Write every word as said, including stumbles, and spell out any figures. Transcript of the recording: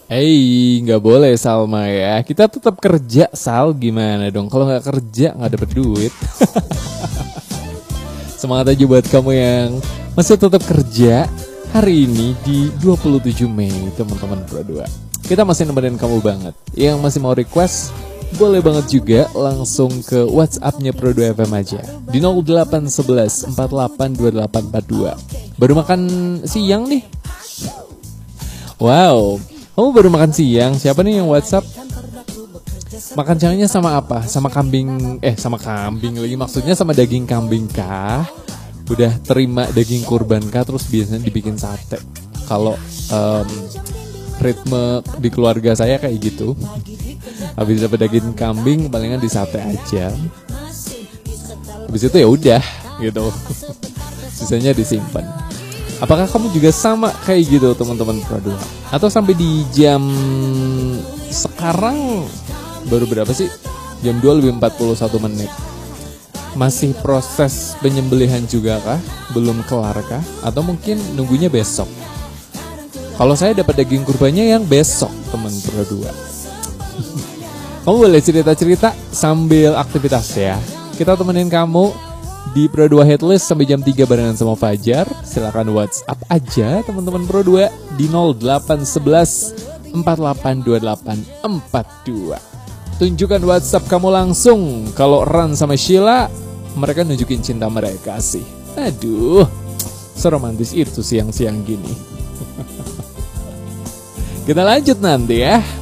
Eh, nggak boleh Salma ya. Kita tetap kerja Sal, gimana dong? Kalau nggak kerja nggak dapet duit. Semangat aja buat kamu yang masih tetap kerja hari ini di dua puluh tujuh Mei, teman-teman Pro dua. Kita masih nemenin kamu banget. Yang masih mau request, boleh banget juga langsung ke WhatsApp-nya Pro dua F M aja di nol delapan satu satu empat delapan dua delapan empat dua. Baru makan siang nih? Wow, kamu baru makan siang? Siapa nih yang WhatsApp? Makan siangnya sama apa? Sama kambing, eh sama kambing lagi, maksudnya sama daging kambing kah? Udah terima daging kurban kah? Terus biasanya dibikin sate. Kalau um, ritme di keluarga saya kayak gitu. Habis dapat daging kambing palingan di sate aja. Habis itu ya udah gitu. Sisanya disimpan. Apakah kamu juga sama kayak gitu teman-teman Pro dua? Atau sampai di jam sekarang baru berapa sih? Jam dua lebih empat puluh satu menit. Masih proses penyembelihan juga kah? Belum kelar kah? Atau mungkin nunggunya besok? Kalau saya dapat daging kurbannya yang besok teman Pro dua. Kamu boleh cerita-cerita sambil aktivitas ya. Kita temenin kamu di Pro dua Headlist sampai jam tiga barengan sama Fajar. Silakan WhatsApp aja teman-teman Pro dua di nol delapan satu satu empat delapan dua delapan empat dua. Tunjukkan WhatsApp kamu langsung. Kalau Ran sama Sheila, mereka nunjukin cinta mereka sih. Aduh, seromantis itu siang-siang gini. Kita lanjut nanti ya.